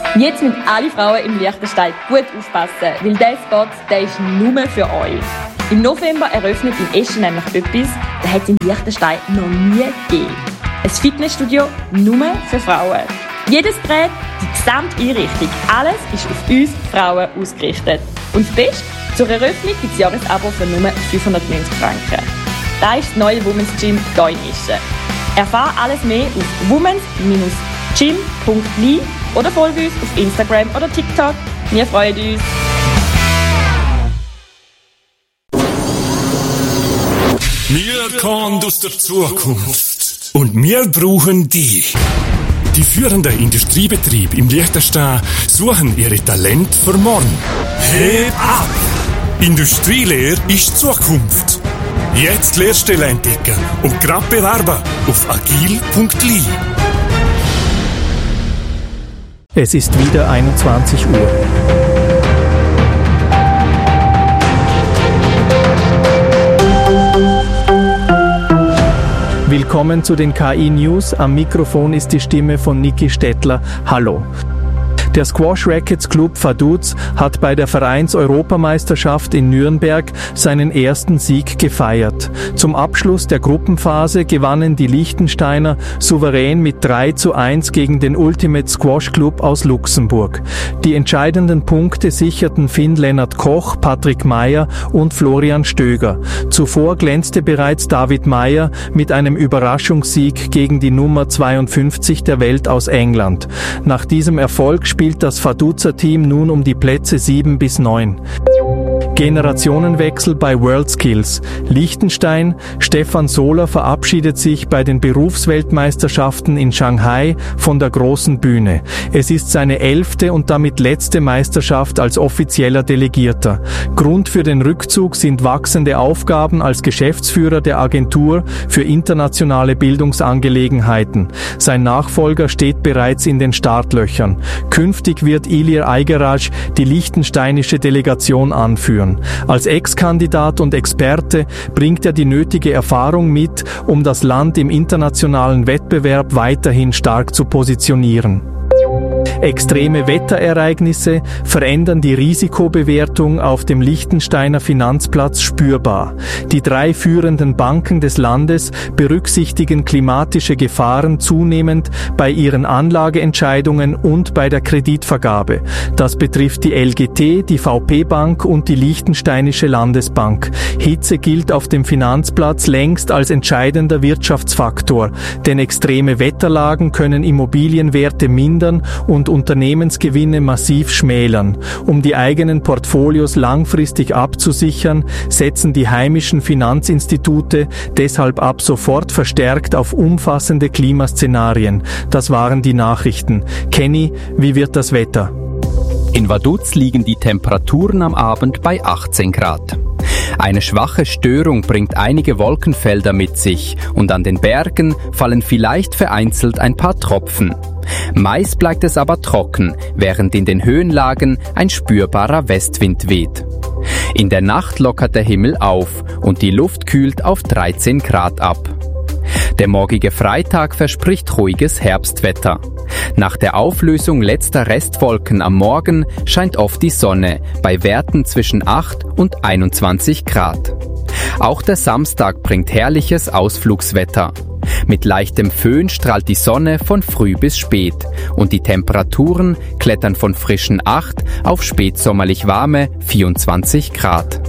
Jetzt müssen alle Frauen im Liechtenstein gut aufpassen, weil dieser Spot, der ist nur für euch. Im November eröffnet in Eschen nämlich etwas, das hat es in Liechtenstein noch nie gegeben. Ein Fitnessstudio nur für Frauen. Jedes Gerät, die gesamte Einrichtung, alles ist auf uns Frauen ausgerichtet. Und das Beste, zur Eröffnung gibt es Jahresabo für nur 590 Franken. Das ist das neue Women's Gym hier in Eschen. Erfahre alles mehr auf womens-gym.li oder folge uns auf Instagram oder TikTok. Wir freuen uns. Wir kommen aus der Zukunft und wir brauchen dich. Die führenden Industriebetriebe im Liechtenstein suchen ihre Talente für morgen. Heb ab! Industrielehre ist Zukunft. Jetzt Lehrstellen entdecken und gerade bewerben auf agil.li. Es ist wieder 21 Uhr. Willkommen zu den KI-News. Am Mikrofon ist die Stimme von Niki Stettler. Hallo. Der Squash Rackets Club Vaduz hat bei der Vereins-Europameisterschaft in Nürnberg seinen ersten Sieg gefeiert. Zum Abschluss der Gruppenphase gewannen die Liechtensteiner souverän mit 3:1 gegen den Ultimate Squash Club aus Luxemburg. Die entscheidenden Punkte sicherten Finn-Lennart Koch, Patrick Meyer und Florian Stöger. Zuvor glänzte bereits David Meyer mit einem Überraschungssieg gegen die Nummer 52 der Welt aus England. Nach diesem Erfolg spielt das Vaduzer Team nun um die Plätze 7 bis 9. Generationenwechsel bei WorldSkills. Liechtenstein. Stefan Sohler verabschiedet sich bei den Berufsweltmeisterschaften in Shanghai von der großen Bühne. Es ist seine 11. und damit letzte Meisterschaft als offizieller Delegierter. Grund für den Rückzug sind wachsende Aufgaben als Geschäftsführer der Agentur für internationale Bildungsangelegenheiten. Sein Nachfolger steht bereits in den Startlöchern. Künftig wird Ilir Aigerac die liechtensteinische Delegation anführen. Als Ex-Kandidat und Experte bringt er die nötige Erfahrung mit, um das Land im internationalen Wettbewerb weiterhin stark zu positionieren. Extreme Wetterereignisse verändern die Risikobewertung auf dem Liechtensteiner Finanzplatz spürbar. Die 3 führenden Banken des Landes berücksichtigen klimatische Gefahren zunehmend bei ihren Anlageentscheidungen und bei der Kreditvergabe. Das betrifft die LGT, die VP Bank und die Liechtensteinische Landesbank. Hitze gilt auf dem Finanzplatz längst als entscheidender Wirtschaftsfaktor, denn extreme Wetterlagen können Immobilienwerte mindern und Unternehmensgewinne massiv schmälern. Um die eigenen Portfolios langfristig abzusichern, setzen die heimischen Finanzinstitute deshalb ab sofort verstärkt auf umfassende Klimaszenarien. Das waren die Nachrichten. Kenny, wie wird das Wetter? In Vaduz liegen die Temperaturen am Abend bei 18 Grad. Eine schwache Störung bringt einige Wolkenfelder mit sich und an den Bergen fallen vielleicht vereinzelt ein paar Tropfen. Meist bleibt es aber trocken, während in den Höhenlagen ein spürbarer Westwind weht. In der Nacht lockert der Himmel auf und die Luft kühlt auf 13 Grad ab. Der morgige Freitag verspricht ruhiges Herbstwetter. Nach der Auflösung letzter Restwolken am Morgen scheint oft die Sonne, bei Werten zwischen 8 und 21 Grad. Auch der Samstag bringt herrliches Ausflugswetter. Mit leichtem Föhn strahlt die Sonne von früh bis spät und die Temperaturen klettern von frischen 8 auf spätsommerlich warme 24 Grad.